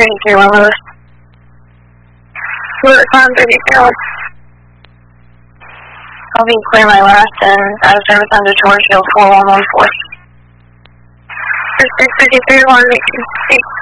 633 Lewis. Lewis on 32. I'll be clear my last and out of service on George Hill 4114. 633 1 8.